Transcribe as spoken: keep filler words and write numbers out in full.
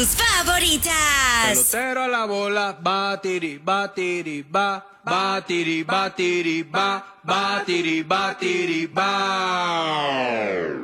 tus favoritas. Pelotero a la bola, batiri, batiri, ba, batiri, batiri, ba, batiri, batiri, ba.